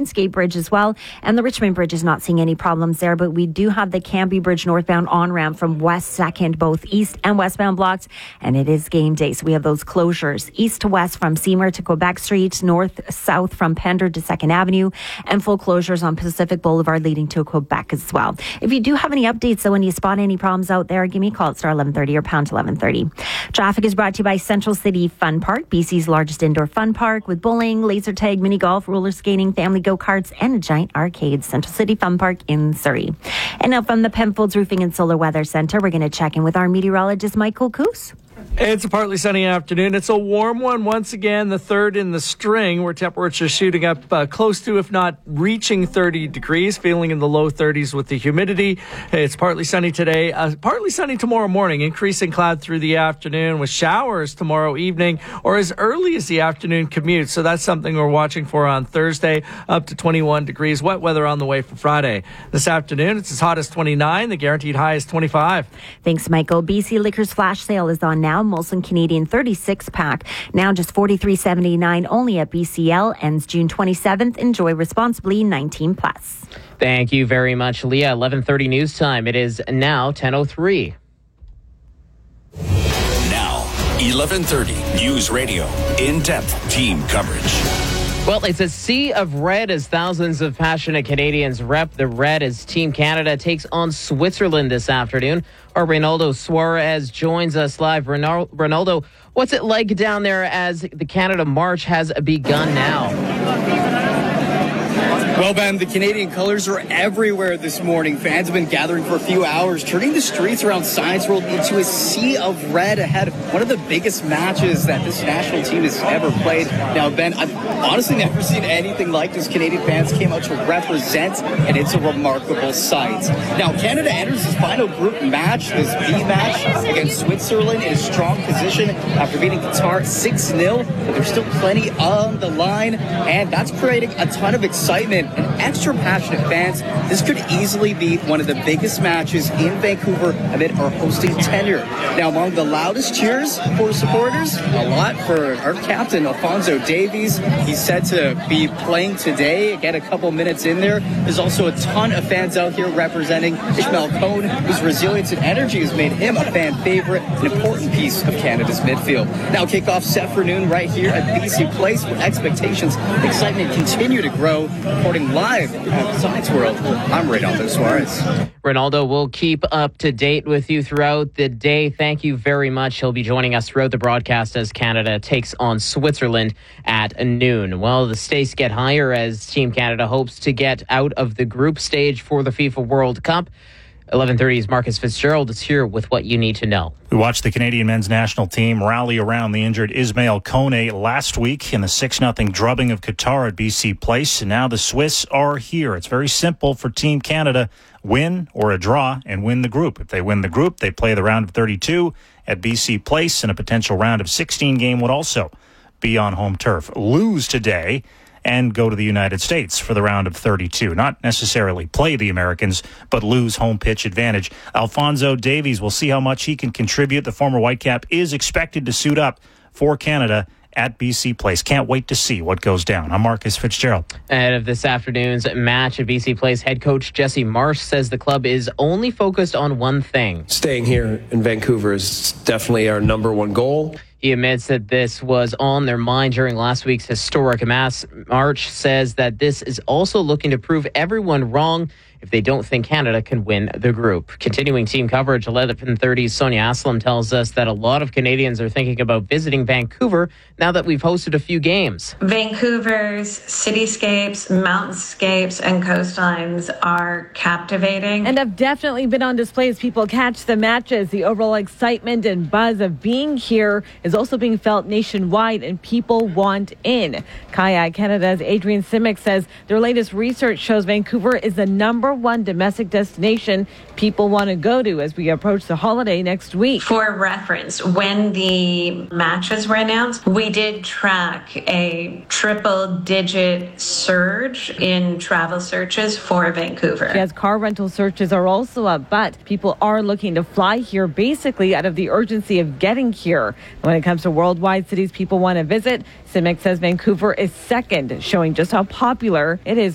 Queensgate Bridge as well. And the Richmond Bridge is not seeing any problems there, but we do have the Cambie Bridge northbound on-ramp from West 2nd, both east and westbound blocked. And it is game day, so we have those closures. East to west from Seymour to Quebec Street, north-south from Pender to 2nd Avenue, and full closures on Pacific Boulevard leading to Quebec as well. If you do have any updates, so when you spot any problems out there, give me a call at star 1130 or pound 1130. Traffic is brought to you by Central City Fun Park, BC's largest indoor fun park with bowling, laser tag, mini golf, roller skating, family go-karts, and a giant arcade. Central City Fun Park in Surrey. And now from the Penfolds Roofing and Solar Weather Centre, we're going to check in with our meteorologist, Michael Coos. It's a partly sunny afternoon. It's a warm one once again, the third in the string, where temperatures shooting up close to, if not reaching 30 degrees, feeling in the low 30s with the humidity. It's partly sunny today, partly sunny tomorrow morning, increasing cloud through the afternoon with showers tomorrow evening or as early as the afternoon commute. So that's something we're watching for on Thursday, up to 21 degrees. Wet weather on the way for Friday. This afternoon, it's as hot as 29. The guaranteed high is 25. Thanks, Michael. BC Liquor's flash sale is on now. Molson Canadian 36-pack, now just $43.79 only at BCL. Ends June 27th. Enjoy responsibly, 19 plus. Thank you very much, Leah. 11:30 news time. It is now 10:03. Now, 11:30 News Radio. In-depth team coverage. Well, it's a sea of red as thousands of passionate Canadians rep the red as Team Canada takes on Switzerland this afternoon. Our Reynaldo Suarez joins us live. Reynaldo, what's it like down there as the Canada March has begun now? Well, Ben, the Canadian colors are everywhere this morning. Fans have been gathering for a few hours, turning the streets around Science World into a sea of red ahead of one of the biggest matches that this national team has ever played. Now, Ben, I've honestly never seen anything like this. Canadian fans came out to represent, and it's a remarkable sight. Now, Canada enters this final group match, this B match against Switzerland, in a strong position after beating Qatar 6-0. But there's still plenty on the line, and that's creating a ton of excitement and extra passionate fans. This could easily be one of the biggest matches in Vancouver amid our hosting tenure. Now, among the loudest cheers for supporters, a lot for our captain, Alfonso Davies. He's said to be playing today, get a couple minutes in there. There's also a ton of fans out here representing Ishmael Cohn, whose resilience and energy has made him a fan favorite, an important piece of Canada's midfield. Now, kickoff set for noon right here at BC Place, where expectations and excitement continue to grow. Reporting live at Science World, I'm Reynaldo Suarez. Reynaldo, we'll keep up to date with you throughout the day. Thank you very much. He'll be joining us throughout the broadcast as Canada takes on Switzerland at noon. Well, the stakes get higher as Team Canada hopes to get out of the group stage for the FIFA World Cup. 11:30's Marcus Fitzgerald is here with what you need to know. We watched the Canadian men's national team rally around the injured Ismail Kone last week in the 6-0 drubbing of Qatar at BC Place. And now the Swiss are here. It's very simple for Team Canada. Win or a draw and win the group. If they win the group, they play the round of 32 at BC Place, and a potential round of 16 game would also be on home turf. Lose today and go to the United States for the round of 32. Not necessarily play the Americans, but lose home pitch advantage. Alfonso Davies, will see how much he can contribute. The former Whitecap is expected to suit up for Canada at BC Place. Can't wait to see what goes down. I'm Marcus Fitzgerald. Ahead of this afternoon's match at BC Place, head coach Jesse Marsh says the club is only focused on one thing. Staying here in Vancouver is definitely our number one goal. He admits that this was on their mind during last week's historic march, says that this is also looking to prove everyone wrong if they don't think Canada can win the group. Continuing team coverage, 11:30's Sonia Aslam tells us that a lot of Canadians are thinking about visiting Vancouver now that we've hosted a few games. Vancouver's cityscapes, mountainscapes, and coastlines are captivating. And have definitely been on display as people catch the matches. The overall excitement and buzz of being here is also being felt nationwide, and people want in. Kayak Canada's Adrian Simic says their latest research shows Vancouver is the number one domestic destination people want to go to as we approach the holiday next week. For reference, when the matches were announced, we did track a triple-digit surge in travel searches for Vancouver. Yes, car rental searches are also up, but people are looking to fly here basically out of the urgency of getting here. When it comes to worldwide cities people want to visit, Simic says Vancouver is second, showing just how popular it is